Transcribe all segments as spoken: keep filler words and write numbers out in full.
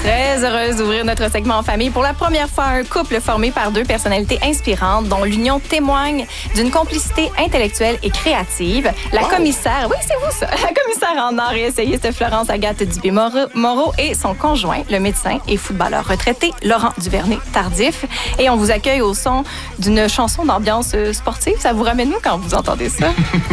Très heureuse d'ouvrir notre segment en famille. Pour la première fois, un couple formé par deux personnalités inspirantes dont l'union témoigne d'une complicité intellectuelle et créative. La wow. commissaire, oui, c'est vous ça, la commissaire en art et essayiste Florence Agathe Dubé-Moreau et son conjoint, le médecin et footballeur retraité Laurent Duvernay-Tardif. Et on vous accueille au son d'une chanson d'ambiance sportive. Ça vous ramène où quand vous entendez ça?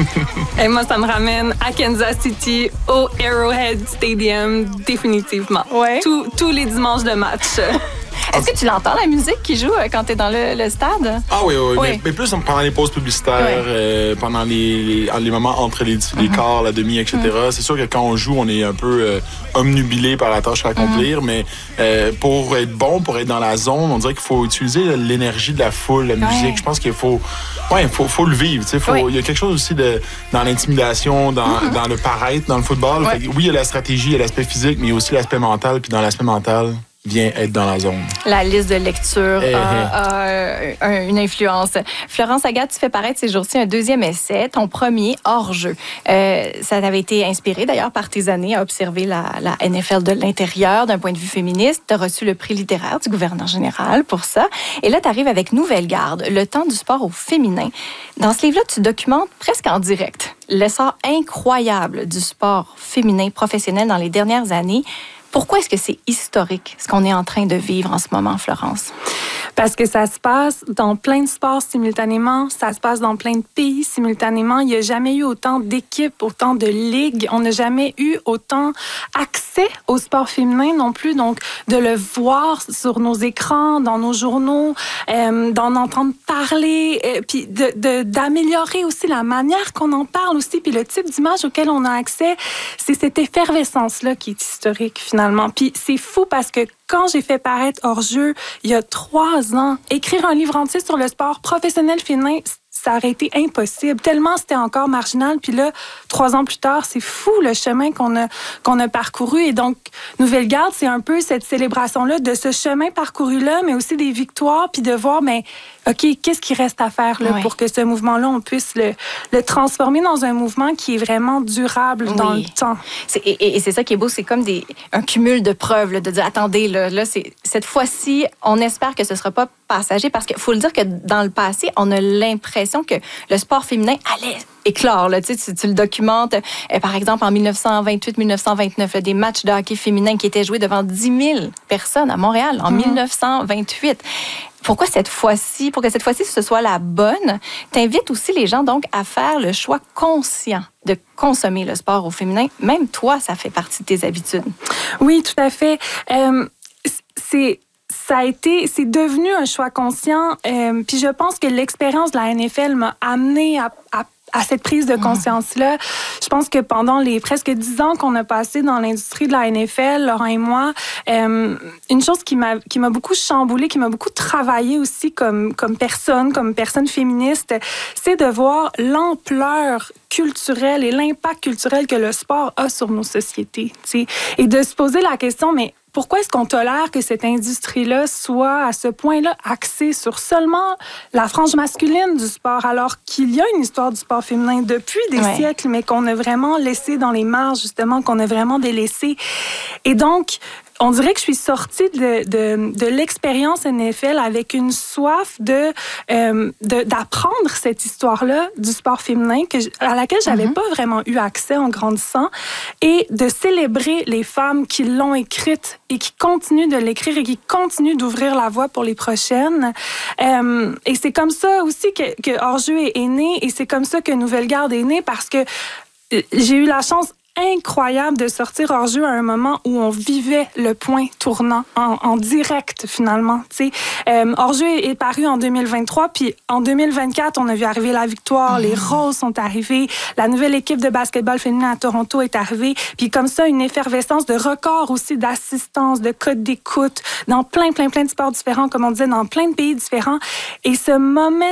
Et moi, ça me ramène à Kansas City, au Arrowhead Stadium, définitivement. Ouais. Tout, tous les dimanches de match. Est-ce que tu l'entends, la musique qui joue quand tu es dans le, le stade? Ah oui, oui, oui. Mais, mais plus pendant les pauses publicitaires, oui. euh, pendant les, les, les moments entre les, les mm-hmm. quarts, la demi, et cetera. Mm-hmm. C'est sûr que quand on joue, on est un peu euh, omnubilé par la tâche à accomplir, mm-hmm. mais euh, pour être bon, pour être dans la zone, on dirait qu'il faut utiliser l'énergie de la foule, la musique. Oui. Je pense qu'il faut, ouais, faut, faut le vivre. Faut, oui. Il y a quelque chose aussi de, dans l'intimidation, dans, mm-hmm. dans le paraître, dans le football. Oui. Fait, oui, il y a la stratégie, il y a l'aspect physique, mais il y a aussi l'aspect mental. Puis dans l'aspect mental, vient être dans la zone. La liste de lecture hey, a, hey. a, a une influence. Florence Agathe, tu fais paraître ces jours-ci un deuxième essai, ton premier hors-jeu. Euh, ça avait été inspiré d'ailleurs par tes années à observer la, la N F L de l'intérieur d'un point de vue féministe. Tu as reçu le prix littéraire du gouverneur général pour ça. Et là, tu arrives avec Nouvelle Garde, le temps du sport au féminin. Dans ce livre-là, tu documentes presque en direct l'essor incroyable du sport féminin professionnel dans les dernières années. Pourquoi est-ce que c'est historique, ce qu'on est en train de vivre en ce moment, Florence? Parce que ça se passe dans plein de sports simultanément, ça se passe dans plein de pays simultanément. Il n'y a jamais eu autant d'équipes, autant de ligues. On n'a jamais eu autant accès au sport féminin non plus. Donc, de le voir sur nos écrans, dans nos journaux, euh, d'en entendre parler, euh, puis de, de, d'améliorer aussi la manière qu'on en parle aussi, puis le type d'image auquel on a accès. C'est cette effervescence-là qui est historique, finalement. Puis c'est fou parce que quand j'ai fait paraître Hors-jeu, il y a trois ans, écrire un livre entier sur le sport professionnel féminin, ça aurait été impossible, tellement c'était encore marginal. Puis là, trois ans plus tard, c'est fou le chemin qu'on a, qu'on a parcouru. Et donc, Nouvelle Garde, c'est un peu cette célébration-là de ce chemin parcouru-là, mais aussi des victoires, puis de voir, mais OK, qu'est-ce qui reste à faire là, oui. pour que ce mouvement-là, on puisse le, le transformer dans un mouvement qui est vraiment durable oui. dans le temps. C'est, et, et c'est ça qui est beau, c'est comme des, un cumul de preuves, là, de dire, attendez, là, là c'est, cette fois-ci, on espère que ce ne sera pas passager, parce qu'il faut le dire que dans le passé, on a l'impression que le sport féminin allait éclore. Là, tu, sais, tu, tu le documentes, euh, par exemple, en dix-neuf cent vingt-huit dix-neuf cent vingt-neuf, là, des matchs de hockey féminin qui étaient joués devant dix mille personnes à Montréal en mmh. dix-neuf cent vingt-huit. Pourquoi cette fois-ci, pour que cette fois-ci ce soit la bonne, t'invites aussi les gens donc à faire le choix conscient de consommer le sport au féminin. Même toi, ça fait partie de tes habitudes. Oui, tout à fait. Euh, c'est Ça a été, c'est devenu un choix conscient. Euh, puis je pense que l'expérience de la N F L m'a amenée à, à à cette prise de conscience-là. Je pense que pendant les presque dix ans qu'on a passé dans l'industrie de la N F L, Laurent et moi, euh, une chose qui m'a, qui m'a beaucoup chamboulée, qui m'a beaucoup travaillé aussi comme, comme personne, comme personne féministe, c'est de voir l'ampleur culturelle et l'impact culturel que le sport a sur nos sociétés. T'sais. Et de se poser la question, mais pourquoi est-ce qu'on tolère que cette industrie-là soit à ce point-là axée sur seulement la frange masculine du sport, alors qu'il y a une histoire du sport féminin depuis des ouais. siècles, mais qu'on a vraiment laissé dans les marges, justement, qu'on a vraiment délaissé. Et donc, on dirait que je suis sortie de, de, de l'expérience N F L avec une soif de, euh, de, d'apprendre cette histoire-là du sport féminin que, à laquelle je n'avais mm-hmm. pas vraiment eu accès en grandissant et de célébrer les femmes qui l'ont écrite et qui continuent de l'écrire et qui continuent d'ouvrir la voie pour les prochaines. Euh, et c'est comme ça aussi que, que Hors-jeu est, est né et c'est comme ça que Nouvelle Garde est née parce que j'ai eu la chance incroyable de sortir Hors-jeu à un moment où on vivait le point tournant en, en direct finalement. Euh, Hors-jeu est, est paru en deux mille vingt-trois, puis en deux mille vingt-quatre, on a vu arriver la victoire, mmh. les Roses sont arrivées, la nouvelle équipe de basketball féminin à Toronto est arrivée, puis comme ça, une effervescence de records aussi d'assistance, de codes d'écoute, dans plein, plein, plein de sports différents, comme on disait, dans plein de pays différents. Et ce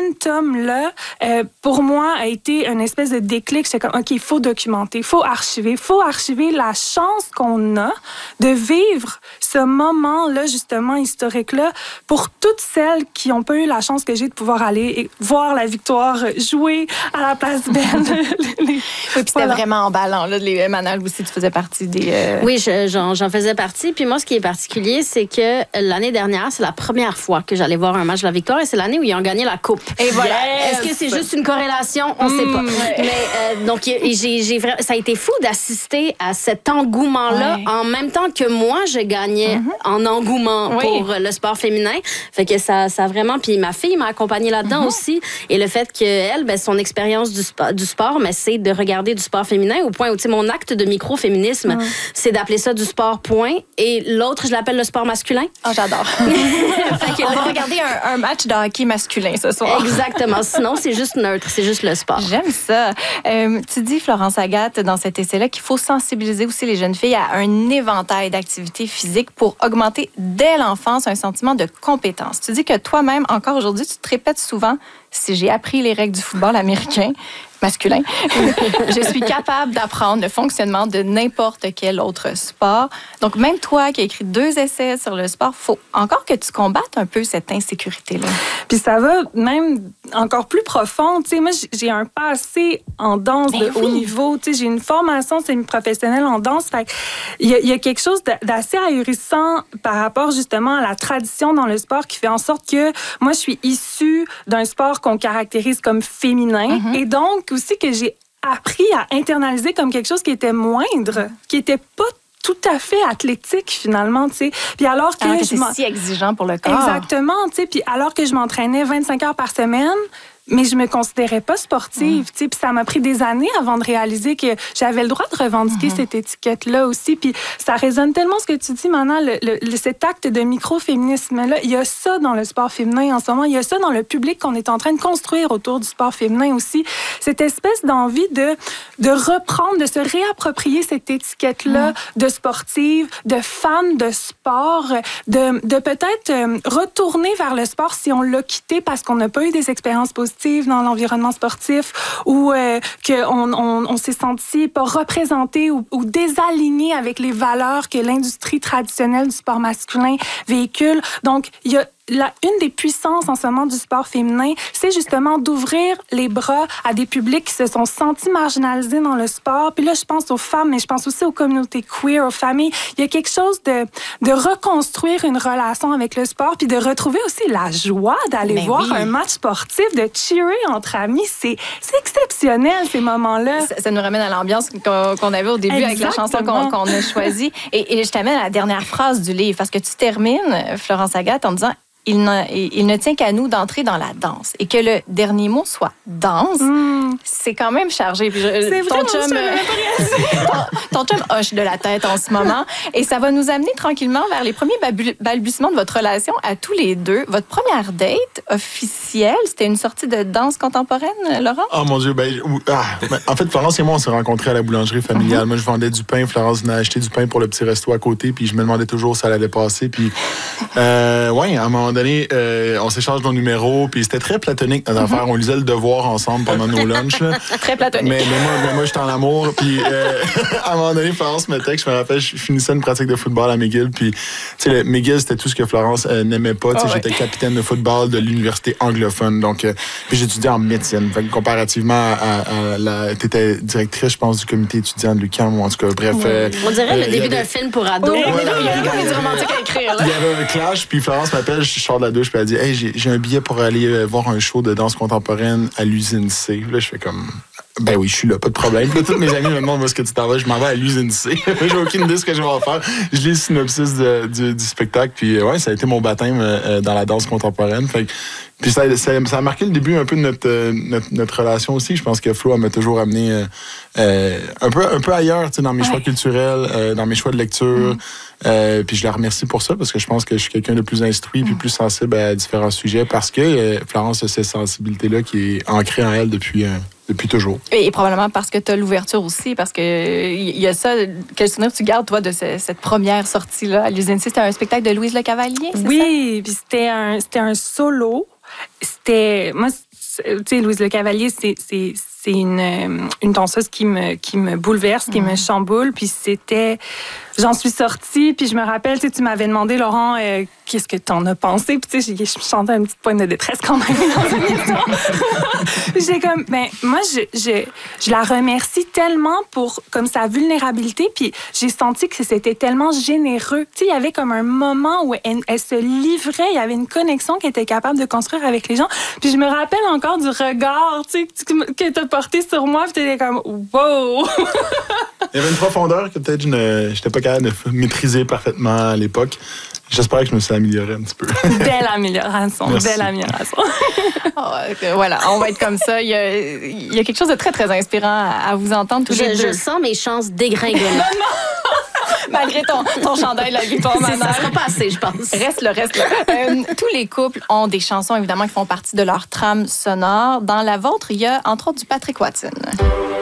momentum-là, euh, pour moi, a été une espèce de déclic. J'étais comme, OK, il faut documenter, il faut archiver, archiver. Il faut archiver la chance qu'on a de vivre ce moment-là, justement, historique-là, pour toutes celles qui n'ont pas eu la chance que j'ai de pouvoir aller et voir la victoire jouer à la place belle. les, les... Oui, puis c'était voilà. Vraiment emballant. Là, les Manal aussi, tu faisais partie des... Euh... Oui, je, j'en, j'en faisais partie. Puis moi, ce qui est particulier, c'est que l'année dernière, c'est la première fois que j'allais voir un match de la victoire et c'est l'année où ils ont gagné la coupe. Et voilà. Yes. Est-ce que c'est juste une corrélation? On ne mmh. sait pas. Mais euh, donc, j'ai, j'ai, ça a été fou d'assister à cet engouement-là ouais. en même temps que moi, je gagnais mmh. en engouement oui. pour le sport féminin. Fait que ça, ça vraiment... Puis ma fille m'a accompagnée là-dedans mmh. aussi. Et le fait qu'elle, ben, son expérience du, spo- du sport, mais c'est de regarder du sport féminin au point où, tu sais, mon acte de micro-féminisme, mmh. c'est d'appeler ça du sport point. Et l'autre, je l'appelle le sport masculin. Oh, j'adore. Fait on va regarder un, un match de hockey masculin ce soir. Exactement. Sinon, c'est juste neutre. C'est juste le sport. J'aime ça. Euh, tu dis, Florence Agathe, dans cet essai-là, qu'il faut sensibiliser aussi les jeunes filles à un éventail d'activités physiques pour augmenter dès l'enfance un sentiment de compétence. Tu dis que toi-même, encore aujourd'hui, tu te répètes souvent, si j'ai appris les règles du football américain, masculin, je suis capable d'apprendre le fonctionnement de n'importe quel autre sport. Donc, même toi qui as écrit deux essais sur le sport, il faut encore que tu combattes un peu cette insécurité-là. Puis ça va même encore plus profond. Tu sais, moi, j'ai un passé en danse de haut niveau. Tu sais, j'ai une formation semi-professionnelle en danse. Fait il y a, il y a quelque chose d'assez ahurissant par rapport justement à la tradition dans le sport qui fait en sorte que moi, je suis issue d'un sport qu'on caractérise comme féminin. Mm-hmm. Et donc, aussi que j'ai appris à internaliser comme quelque chose qui était moindre, qui était pas tout à fait athlétique finalement, tu sais. Puis alors que, alors que je c'est m'en... si exigeant pour le corps. Exactement, tu sais. Puis alors que je m'entraînais vingt-cinq heures par semaine, mais je me considérais pas sportive, tu sais. Puis ça m'a pris des années avant de réaliser que j'avais le droit de revendiquer mm-hmm. cette étiquette-là aussi. Puis ça résonne tellement ce que tu dis maintenant, le, le, cet acte de micro-féminisme-là. Il y a ça dans le sport féminin en ce moment. Il y a ça dans le public qu'on est en train de construire autour du sport féminin aussi. Cette espèce d'envie de, de reprendre, de se réapproprier cette étiquette-là mm. de sportive, de femme de sport, de, de peut-être euh, retourner vers le sport si on l'a quitté parce qu'on n'a pas eu des expériences positives dans l'environnement sportif ou euh, qu'on on, on s'est senti pas représenté ou, ou désaligné avec les valeurs que l'industrie traditionnelle du sport masculin véhicule. Donc, il y a La, une des puissances en ce moment du sport féminin, c'est justement d'ouvrir les bras à des publics qui se sont sentis marginalisés dans le sport. Puis là, je pense aux femmes, mais je pense aussi aux communautés queer, aux familles. Il y a quelque chose de, de reconstruire une relation avec le sport, puis de retrouver aussi la joie d'aller mais voir oui. un match sportif, de cheerer entre amis. C'est, c'est exceptionnel, ces moments-là. Ça, ça nous ramène à l'ambiance qu'on, qu'on avait au début Exactement. Avec la chanson qu'on, qu'on a choisie. Et, et je t'amène à la dernière phrase du livre, parce que tu termines, Florence Agathe, en disant... Il ne, il ne tient qu'à nous d'entrer dans la danse. Et que le dernier mot soit danse, mmh. c'est quand même chargé. Puis je, c'est ton vraiment chum, ton, ton chum hoche de la tête en ce moment. Et ça va nous amener tranquillement vers les premiers balbutiements de votre relation à tous les deux. Votre première date officielle, c'était une sortie de danse contemporaine, Laurent? Oh mon Dieu, ben, ah, ben en fait, Florence et moi, on s'est rencontrés à la boulangerie familiale. Mmh. Moi, je vendais du pain. Florence venait acheter du pain pour le petit resto à côté. Puis je me demandais toujours si ça allait passer. Puis, euh, ouais, à un moment donné, euh, on s'échange nos numéros, puis c'était très platonique notre mm-hmm. affaire. On lisait le devoir ensemble pendant nos lunchs. Très platonique. Mais, mais, moi, mais moi, j'étais en amour. Puis euh, à un moment donné, Florence me texte, je me rappelle, je finissais une pratique de football à McGill. Puis, tu sais, McGill, c'était tout ce que Florence euh, n'aimait pas. Oh, j'étais ouais. capitaine de football de l'université anglophone. Donc, euh, puis j'étudiais en médecine. Fait que comparativement à, à la. T'étais directrice, je pense, du comité étudiant de l'UQAM, ou en tout cas, bref. Oui. Euh, on dirait euh, le début avait... d'un film pour ados. Oui, ouais, il y avait comme des romantiques à écrire. Là. Il y avait un clash, puis Florence m'appelle, je sors de la douche, puis elle dit hey, j'ai, j'ai un billet pour aller voir un show de danse contemporaine à l'usine C. Là, je fais comme ben oui, je suis là, pas de problème. Puis là, tous mes amis me demandent où est-ce que tu t'en vas. Je m'en vais à l'usine C. J'ai aucune idée de ce que je vais en faire. Je lis le synopsis de, du, du spectacle, puis ouais, ça a été mon baptême euh, dans la danse contemporaine. Fait que, puis ça, ça, ça a marqué le début un peu de notre, euh, notre, notre relation aussi. Je pense que Flo, elle m'a toujours amené euh, euh, un, peu, un peu ailleurs, tu sais, dans mes ouais. choix culturels, euh, dans mes choix de lecture. Mm. Euh, puis je la remercie pour ça, parce que je pense que je suis quelqu'un de plus instruit puis plus sensible à différents sujets, parce que euh, Florence a cette sensibilité-là qui est ancrée en elle depuis... Euh, Depuis toujours. Et probablement parce que tu as l'ouverture aussi, parce que il y a ça. Quel souvenir tu gardes, toi, de ce, cette première sortie-là à l'usine C? C'était un spectacle de Louise Le Cavalier, c'est oui, ça? Puis c'était un, c'était un solo. C'était... Moi, tu sais, Louise Le Cavalier, c'est, c'est, c'est une, une danseuse qui me, qui me bouleverse, qui mmh. me chamboule. Puis c'était... J'en suis sortie, puis je me rappelle, tu sais, tu m'avais demandé, Laurent, euh, qu'est-ce que t'en as pensé? Puis tu sais, je chantais une petite pointe de détresse quand même dans une histoire. J'ai comme, ben moi, je, je, je la remercie tellement pour comme sa vulnérabilité, puis j'ai senti que c'était tellement généreux. Tu sais, il y avait comme un moment où elle, elle se livrait, il y avait une connexion qu'elle était capable de construire avec les gens. Puis je me rappelle encore du regard, tu sais, que t'as porté sur moi, puis t'étais comme, wow! Il y avait une profondeur que peut-être je n'étais pas capable de maîtriser parfaitement à l'époque. J'espère que je me suis amélioré un petit peu. Belle amélioration, Merci. belle amélioration. Oh, voilà, on va être comme ça. Il y, a, il y a quelque chose de très, très inspirant à vous entendre tous je, les deux. Je sens mes chances dégringoler. Malgré ton, ton chandail, la victoire, ma mère. Ça sera pas assez, je pense. Reste le reste là. Euh, tous les couples ont des chansons, évidemment, qui font partie de leur trame sonore. Dans la vôtre, il y a, entre autres, du Patrick Watson.